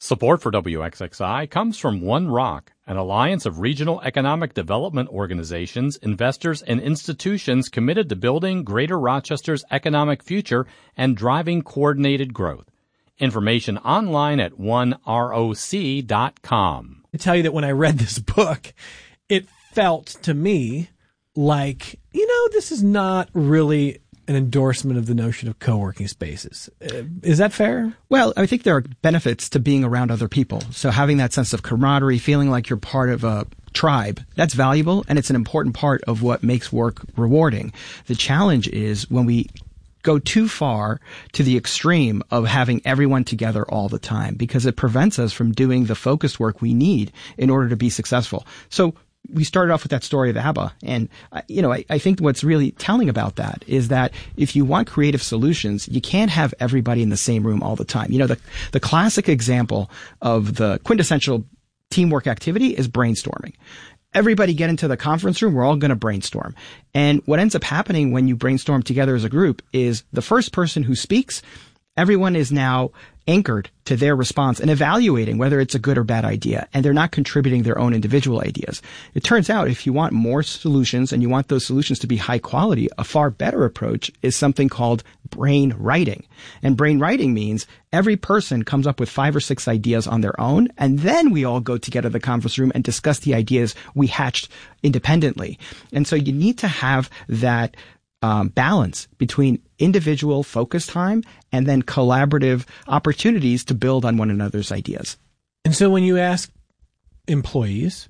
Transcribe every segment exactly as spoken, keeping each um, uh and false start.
Support for W X X I comes from One Rock, an alliance of regional economic development organizations, investors, and institutions committed to building Greater Rochester's economic future and driving coordinated growth. Information online at one roc dot com. I tell you that when I read this book, it felt to me like, you know, this is not really an endorsement of the notion of co-working spaces. Uh, is that fair? Well, I think there are benefits to being around other people. So having that sense of camaraderie, feeling like you're part of a tribe, that's valuable, and it's an important part of what makes work rewarding. The challenge is when we go too far to the extreme of having everyone together all the time, because it prevents us from doing the focused work we need in order to be successful. So we started off with that story of ABBA. And, uh, you know, I, I think what's really telling about that is that if you want creative solutions, you can't have everybody in the same room all the time. You know, the, the classic example of the quintessential teamwork activity is brainstorming. Everybody get into the conference room. We're all going to brainstorm. And what ends up happening when you brainstorm together as a group is the first person who speaks, everyone is now anchored to their response and evaluating whether it's a good or bad idea, and they're not contributing their own individual ideas. It turns out if you want more solutions and you want those solutions to be high quality, a far better approach is something called brain writing. And brain writing means every person comes up with five or six ideas on their own, and then we all go together to the conference room and discuss the ideas we hatched independently. And so you need to have that Um, balance between individual focus time and then collaborative opportunities to build on one another's ideas. And so when you ask employees,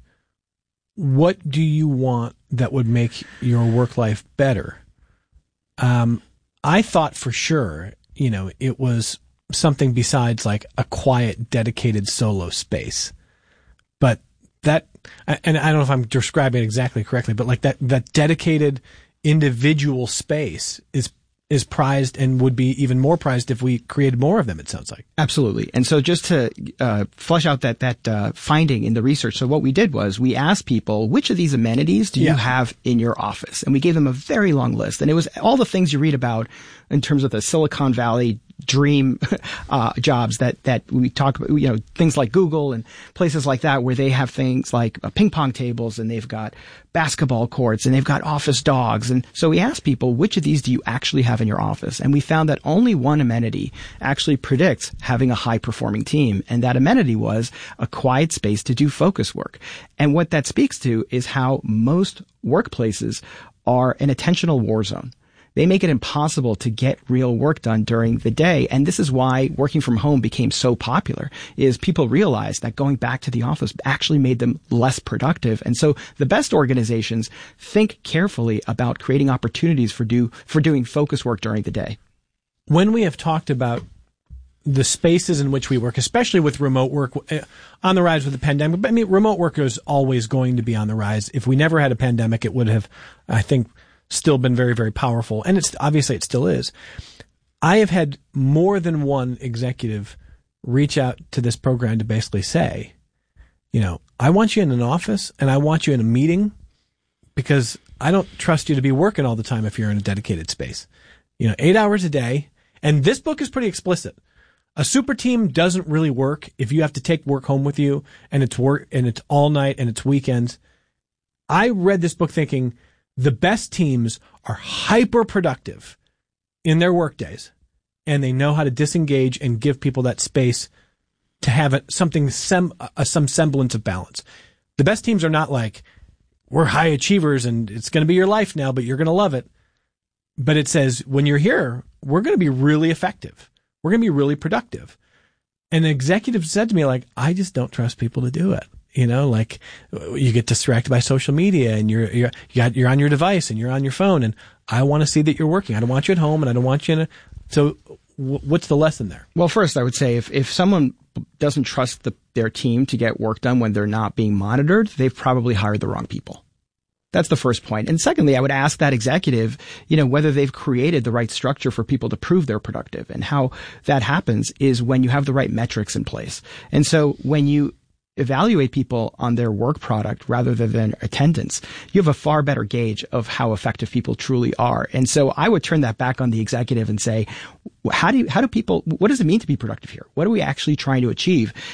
what do you want that would make your work life better? Um, I thought for sure, you know, it was something besides like a quiet, dedicated solo space. But that, and I don't know if I'm describing it exactly correctly, but like that, that dedicated individual space is is prized and would be even more prized if we created more of them, it sounds like. Absolutely. And so just to uh, flesh out that that uh, finding in the research, so what we did was we asked people, which of these amenities do yeah. you have in your office? And we gave them a very long list. And it was all the things you read about in terms of the Silicon Valley dream uh jobs that that we talk about, you know, things like Google and places like that, where they have things like uh, ping pong tables, and they've got basketball courts, and they've got office dogs. And so we asked people, which of these do you actually have in your office? And we found that only one amenity actually predicts having a high performing team, and that amenity was a quiet space to do focus work. And what that speaks to is how most workplaces are an attentional war zone. They make it impossible to get real work done during the day. And this is why working from home became so popular, is people realized that going back to the office actually made them less productive. And so the best organizations think carefully about creating opportunities for do, for doing focus work during the day. When we have talked about the spaces in which we work, especially with remote work on the rise with the pandemic, but I mean, remote work is always going to be on the rise. If we never had a pandemic, it would have, I think, still been very, very powerful. And it's obviously it still is. I have had more than one executive reach out to this program to basically say, you know, I want you in an office and I want you in a meeting because I don't trust you to be working all the time if you're in a dedicated space. You know, eight hours a day. And this book is pretty explicit. A super team doesn't really work if you have to take work home with you and it's work and it's all night and it's weekends. I read this book thinking, the best teams are hyper productive in their work days, and they know how to disengage and give people that space to have a, something, sem, a, some semblance of balance. The best teams are not like, we're high achievers and it's going to be your life now, but you're going to love it. But it says, when you're here, we're going to be really effective. We're going to be really productive. And an executive said to me, like, I just don't trust people to do it. You know, like you get distracted by social media and you're, you're, you got, you're on your device and you're on your phone, and I want to see that you're working. I don't want you at home and I don't want you in a, so w- what's the lesson there? Well, first I would say if, if someone doesn't trust the, their team to get work done when they're not being monitored, they've probably hired the wrong people. That's the first point. And secondly, I would ask that executive, you know, whether they've created the right structure for people to prove they're productive. And how that happens is when you have the right metrics in place. And so when you evaluate people on their work product rather than attendance, you have a far better gauge of how effective people truly are. And so I would turn that back on the executive and say, how do you, how do people, what does it mean to be productive here? What are we actually trying to achieve?